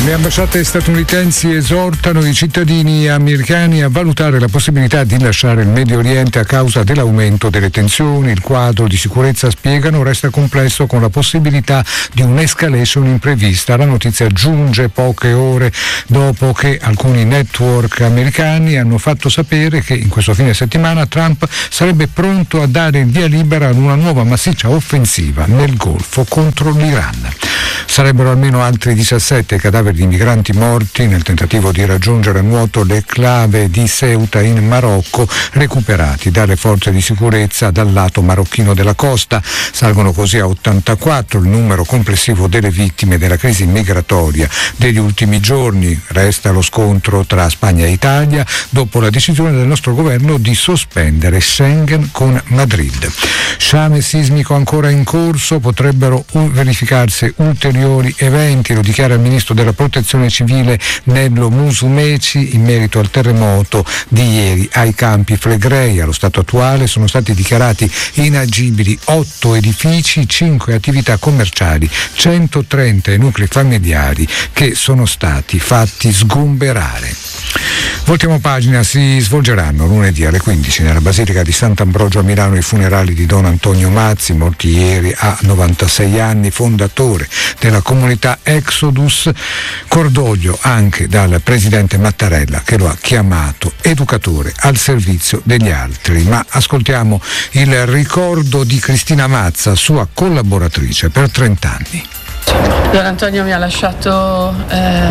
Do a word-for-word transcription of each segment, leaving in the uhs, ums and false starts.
Le ambasciate statunitensi esortano i cittadini americani a valutare la possibilità di lasciare il Medio Oriente a causa dell'aumento delle tensioni. Il quadro di sicurezza, spiegano, resta complesso con la possibilità di un'escalation imprevista. La notizia giunge poche ore dopo che alcuni network americani hanno fatto sapere che in questo fine settimana Trump sarebbe pronto a dare il via libera ad una nuova massiccia offensiva nel Golfo contro l'Iran. Sarebbero almeno altri diciassette cadaveri di migranti morti nel tentativo di raggiungere a nuoto l'enclave di Ceuta in Marocco, recuperati dalle forze di sicurezza dal lato marocchino della costa. Salgono così a ottantaquattro il numero complessivo delle vittime della crisi migratoria degli ultimi giorni. Resta lo scontro tra Spagna e Italia dopo la decisione del nostro governo di sospendere Schengen con Madrid. Sciame sismico ancora in corso, potrebbero verificarsi ulteriori eventi, lo dichiara il ministro della protezione civile Nello Musumeci in merito al terremoto di ieri ai Campi Flegrei. Allo stato attuale sono stati dichiarati inagibili otto edifici, cinque attività commerciali, centotrenta i nuclei familiari che sono stati fatti sgomberare. Voltiamo pagina, si svolgeranno lunedì alle quindici nella Basilica di Sant'Ambrogio a Milano i funerali di Don Antonio Mazzi, morto ieri a novantasei anni, fondatore della comunità Exodus. Cordoglio anche dal presidente Mattarella, che lo ha chiamato educatore al servizio degli altri. Ma ascoltiamo il ricordo di Cristina Mazza, sua collaboratrice per trenta anni. Don Antonio mi ha lasciato eh,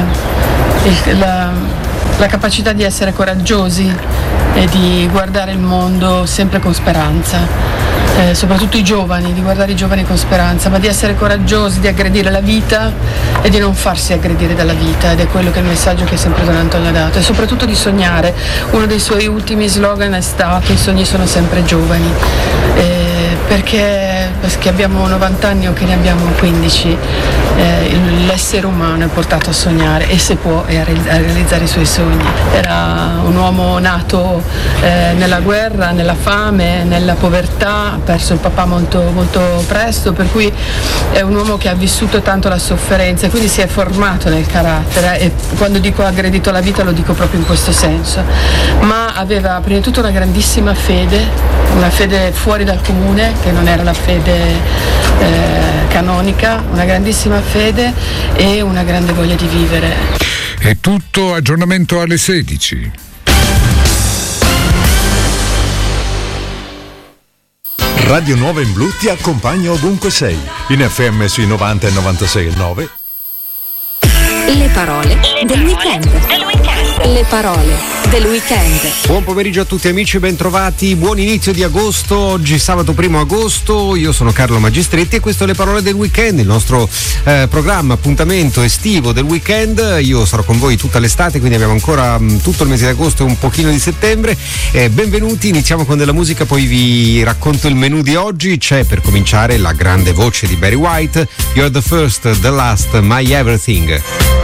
il, la, la capacità di essere coraggiosi e di guardare il mondo sempre con speranza, eh, soprattutto i giovani, di guardare i giovani con speranza, ma di essere coraggiosi, di aggredire la vita e di non farsi aggredire dalla vita, ed è quello che è il messaggio che sempre Don Antonio ha dato, e soprattutto di sognare. Uno dei suoi ultimi slogan è stato: i sogni sono sempre giovani. Eh, perché, perché abbiamo novanta anni o che ne abbiamo quindici, eh, l'essere umano è portato a sognare, e se può, e a, re- a realizzare i suoi sogni. Era un uomo nato eh, nella guerra, nella fame, nella povertà, ha perso il papà molto, molto presto, per cui è un uomo che ha vissuto tanto la sofferenza e quindi si è formato nel carattere, e quando dico aggredito la vita lo dico proprio in questo senso. Ma aveva prima di tutto una grandissima fede, una fede fuori dal comune, che non era la fede eh, canonica, una grandissima fede e una grande voglia di vivere. È tutto, aggiornamento alle sedici. Radio Nuova in Blu ti accompagna ovunque sei, in F M sui novanta e novantasei e nove. Le parole del weekend. Le parole del weekend. Buon pomeriggio a tutti amici, bentrovati, buon inizio di agosto. Oggi sabato primo agosto, io sono Carlo Magistretti e questo è Le parole del weekend, il nostro eh, programma, appuntamento estivo del weekend. Io sarò con voi tutta l'estate, quindi abbiamo ancora mh, tutto il mese di agosto e un pochino di settembre. Eh, benvenuti, iniziamo con della musica, poi vi racconto il menù di oggi. C'è per cominciare la grande voce di Barry White, You're the First, the Last, My Everything.